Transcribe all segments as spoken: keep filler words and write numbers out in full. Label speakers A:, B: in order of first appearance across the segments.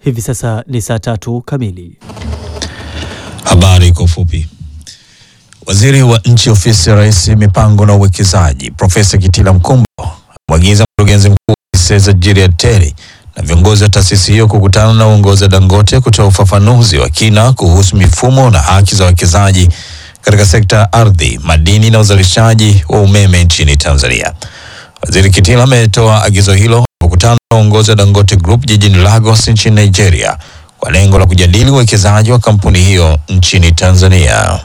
A: Hivi sasa ni saa tatu kamili.
B: Habari kwa ufupi. Waziri wa Nchi Ofisi ya Rais, Mipango na Uwekezaji, Profesa Kitila Mkumbo amwagiza mkurugenzi mkuu Cesar Jiriateri na viongozi wa taasisi hiyo kukutana na uongozi wa Dangote kutoa ufafanuzi wa kina kuhusu mifumo na haki za wawekezaji katika sekta ya ardhi, madini na uzalishaji wa umeme nchini Tanzania. Waziri Kitila ametoa agizo hilo kukutana na uongozi wa Dangote Group jijini Lagos nchini Nigeria kwa lengo la kujadili uwekezaji wa kampuni hiyo nchini Tanzania.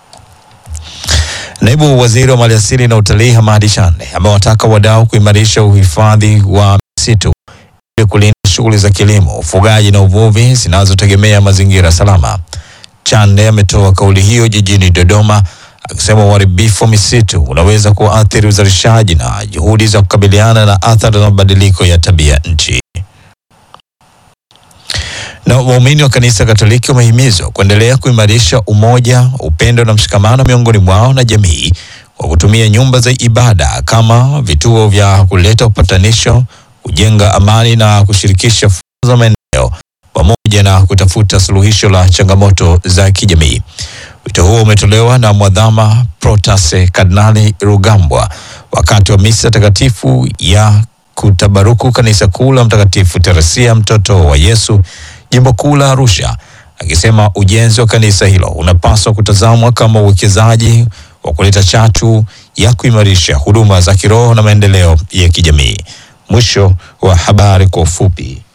B: Naibu Waziri wa Maliasili na Utalii Hamadi Chande amewataka wadau kuimarisha uhifadhi wa misitu ili kulinda shughuli za kilimo, ufugaji na uvuvi zinazotegemea mazingira salama. Chande ametoa kauli hiyo jijini Dodoma akisema uharibifu wa misitu unaweza kuathiri uzalishaji na juhudi za kukabiliana na athari za mabadiliko ya tabia nchi. Na waumini wa Kanisa Katoliki wamehimizwa kuendelea kuimarisha umoja, upendo na mshikamano miongoni mwao na jamii kwa kutumia nyumba za ibada kama vituo vya kuleta upatanisho, kujenga amani na kushirikisha fursa za maendeleo pamoja na kutafuta suluhisho la changamoto za kijamii. Wito huo umetolewa na Mwadhama Protase Kardinali Rugambwa wakati wa misa takatifu ya kutabaruku kanisa kuu la Mtakatifu Teresia mtoto wa Yesu jimbo kuu la Arusha, akisema ujenzi wa kanisa hilo unapaswa kutazamwa kama uwekezaji wa kuleta chachu ya kuimarisha huduma za kiroho na maendeleo ya kijamii. Mwisho wa habari kwa ufupi.